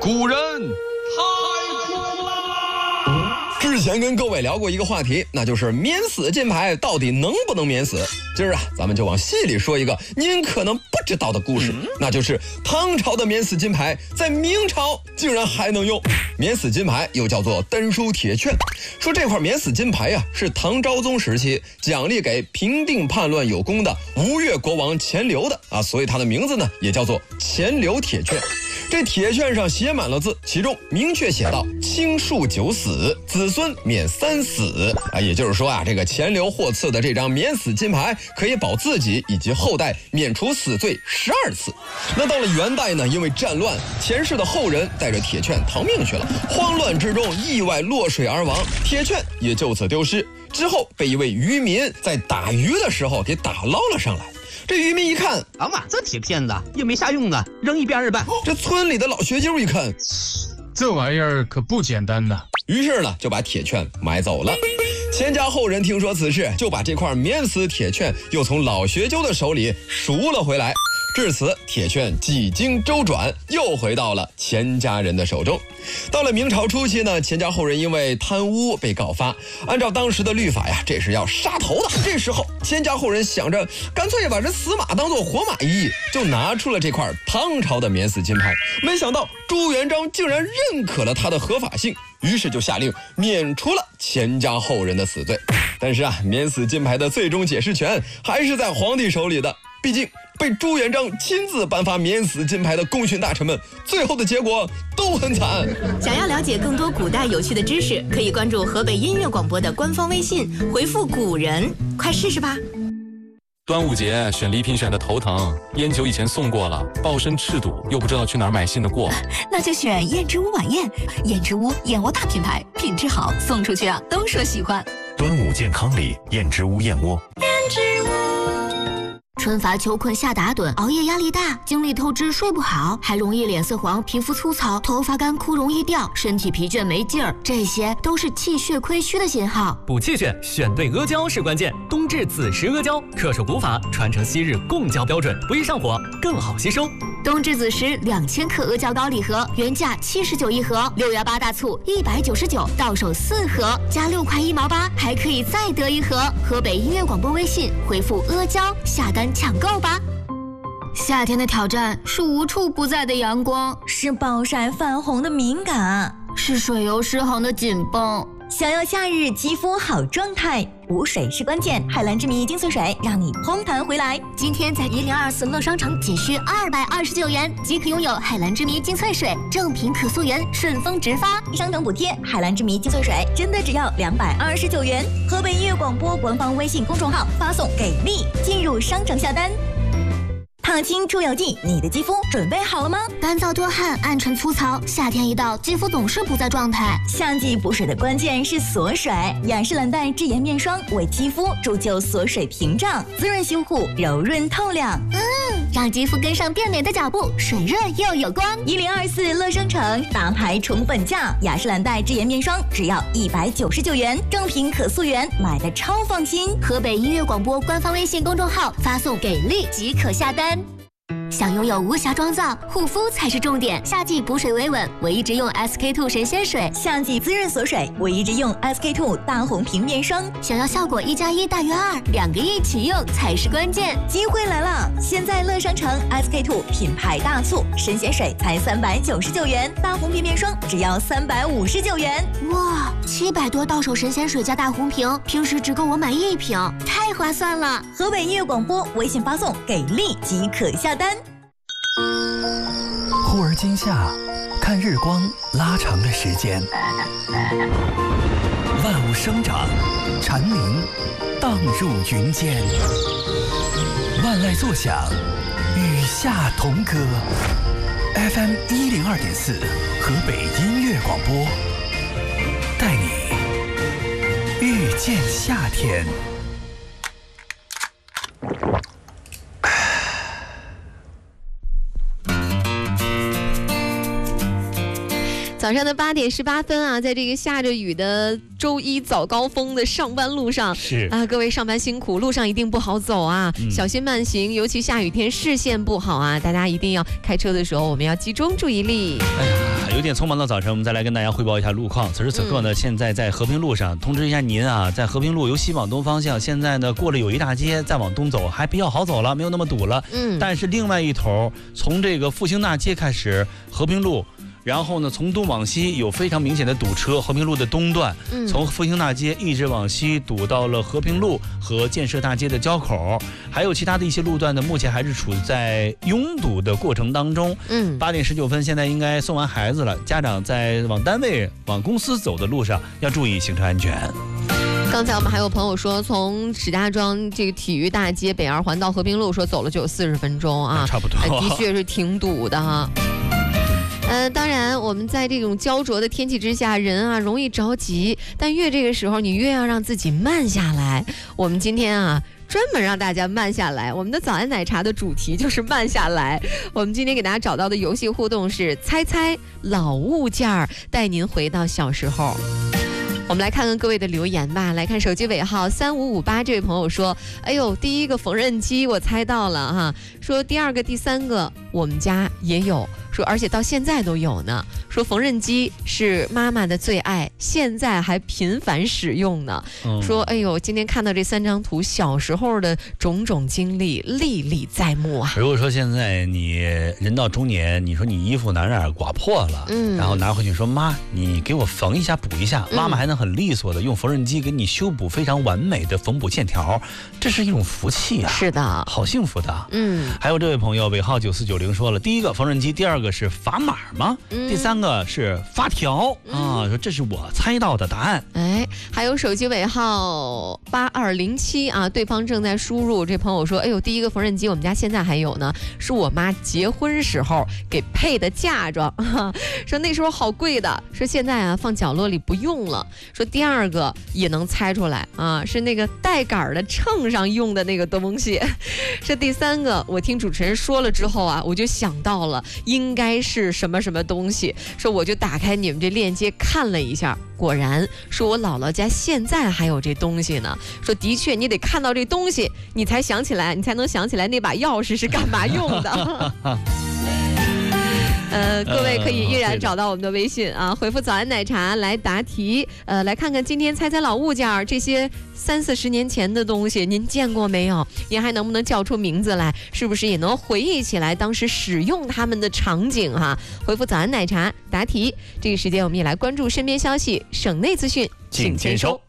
古人太酷啦！ 之前跟各位聊过一个话题，那就是免死金牌到底能不能免死？今儿啊，咱们就往细里说一个您可能不知道的故事，那就是唐朝的免死金牌在明朝竟然还能用。免死金牌又叫做丹书铁券，说这块免死金牌啊，是唐昭宗时期奖励给平定叛乱有功的吴越国王钱镠的啊，所以它的名字呢也叫做钱镠铁券。这铁券上写满了字，其中明确写道：清恕9死，子孙免3死啊，也就是说啊，这个钱镠获赐的这张免死金牌可以保自己以及后代免除死罪12次。那到了元代呢，因为战乱，钱氏的后人带着铁券逃命去了，慌乱之中意外落水而亡，铁券也就此丢失。之后被一位渔民在打鱼的时候给打捞了上来。这渔民一看， 啊妈，这铁片子也没啥用啊，扔一边儿吧。 这村里的老学究一看， 这玩意儿可不简单呐。 于是呢，就把铁券买走了。钱家后人听说此事，就把这块免死铁券又从老学究的手里赎了回来。至此，铁券几经周转，又回到了钱家人的手中。到了明朝初期呢，钱家后人因为贪污被告发，按照当时的律法呀，这是要杀头的。这时候，钱家后人想着，干脆把这死马当做活马医，就拿出了这块唐朝的免死金牌。没想到朱元璋竟然认可了它的合法性，于是就下令免除了钱家后人的死罪。但是啊，免死金牌的最终解释权还是在皇帝手里的。毕竟被朱元璋亲自颁发免死金牌的功勋大臣们，最后的结果都很惨。 想要了解更多古代有趣的知识，可以关注河北音乐广播的官方微信，回复古人，快试试吧。 端午节选礼品选的头疼，烟酒以前送过了，抱身赤赌，又不知道去哪儿买新的过。 那就选燕之屋晚宴，燕之屋燕窝大品牌，品质好，送出去啊都说喜欢。 端午健康礼，燕之屋燕窝。 燕之屋。春乏秋困夏打盹，熬夜压力大，精力透支睡不好，还容易脸色黄、皮肤粗糙、头发干枯容易掉，身体疲倦没劲儿，这些都是气血亏虚的信号。 补气血选对阿胶是关键，冬至子时阿胶，恪守古法，传承昔日贡胶标准，不易上火，更好吸收。 冬至子时2000克阿胶膏礼盒，原价79一盒，618大促199，到手4盒，加6块1毛8，还可以再得一盒。河北音乐广播微信回复阿胶下单抢购吧。夏天的挑战是无处不在的阳光， 是暴晒泛红的敏感， 是水油失衡的紧绷。 想要夏日肌肤好状态，补水是关键。海蓝之谜精粹水让你嘭弹回来。 今天在1024乐商城仅需229元即可拥有海蓝之谜精粹水，正品可溯源，顺丰直发， 商城补贴。海蓝之谜精粹水真的只要229元。河北音乐广播官方微信公众号发送给力，进入商城下单。烫青出油剂，你的肌肤准备好了吗？ 干燥多汗、暗沉粗糙，夏天一到，肌肤总是不在状态。 夏季补水的关键是锁水，雅诗兰黛智妍面霜为肌肤铸就锁水屏障，滋润修护，柔润透亮。 让肌肤跟上变美的脚步，水润又有光。 1024乐商城大牌宠本价，雅诗兰黛智妍面霜只要199元，正品可溯源，买的超放心。 河北音乐广播官方微信公众号发送给力即可下单。想拥有无瑕妆造，护肤才是重点。夏季补水维稳，我一直用 SK2 神仙水； 夏季滋润锁水，我一直用 SK2 大红瓶面霜。 想要效果1+1大于2，2个一起用才是关键。 机会来了！现在乐商城 SK2 品牌大促，神仙水才399元，大红瓶面霜只要359元。 哇，700多到手神仙水加大红瓶，平时只够我买1瓶，太划算了！ 河北音乐广播微信发送给力即可下单。 忽而今夏，看日光拉长的时间，万物生长，蝉鸣荡入云间，万籁作响，与夏同歌。FM 102.4，河北音乐广播，带你遇见夏天。 早上的8点18分啊，在这个下着雨的周一早高峰的上班路上， 是啊，各位上班辛苦，路上一定不好走啊，小心慢行，尤其下雨天视线不好啊，大家一定要开车的时候，我们要集中注意力。 哎呀， 有点匆忙的早晨，我们再来跟大家汇报一下路况。此时此刻呢，现在在和平路上，通知一下您啊，在和平路由西往东方向，现在呢过了友谊大街，再往东走还比较好走了，没有那么堵了。但是另外一头，从这个复兴大街开始，和平路。然后呢，从东往西有非常明显的堵车，和平路的东段，从复兴大街一直往西堵到了和平路和建设大街的交口，还有其他的一些路段呢，目前还是处在拥堵的过程当中。8点19分，现在应该送完孩子了，家长在往单位、往公司走的路上要注意行车安全。 刚才我们还有朋友说，从石家庄这个体育大街北二环到和平路，说走了就有40分钟啊， 差不多， 的确是挺堵的哈。当然，我们在这种焦灼的天气之下，人啊容易着急，但越这个时候，你越要让自己慢下来。我们今天啊，专门让大家慢下来。我们的早安奶茶的主题就是慢下来。我们今天给大家找到的游戏互动是猜猜老物件儿，带您回到小时候。我们来看看各位的留言吧。来看手机尾号3558，这位朋友说：“哎呦，第一个缝纫机我猜到了哈。说第二个、第三个我们家也有。说而且到现在都有呢。说缝纫机是妈妈的最爱，现在还频繁使用呢。说哎呦，今天看到这3张图，小时候的种种经历历历在目啊。 如果说现在你人到中年，你说你衣服哪刮破了，然后拿回去说妈，你给我缝一下补一下，妈妈还能很利索的用缝纫机给你修补非常完美的缝补线条，这是一种福气啊。 是的， 好幸福的。还有这位朋友尾号9490说了，第一个缝纫机，第二个是砝码吗？第三个是发条啊，说这是我猜到的答案。 哎，还有手机尾号8207啊，对方正在输入。这朋友说，哎呦，第一个缝纫机我们家现在还有呢，是我妈结婚时候给配的嫁妆，说那时候好贵的，说现在啊放角落里不用了。说第二个也能猜出来啊，是那个带杆的秤上用的那个东西。说第三个，我听主持人说了之后啊，我就想到了应该是什么什么东西，说我就打开你们这链接看了一下，果然说我姥姥家现在还有这东西呢。说的确你得看到这东西你才想起来，你才能想起来那把钥匙是干嘛用的。各位可以依然找到我们的微信啊，回复早安奶茶来答题。来看看今天猜猜老物件，这些30-40年前的东西您见过没有？您还能不能叫出名字来？是不是也能回忆起来当时使用它们的场景哈？回复早安奶茶答题。这个时间我们也来关注身边消息，省内资讯请签收。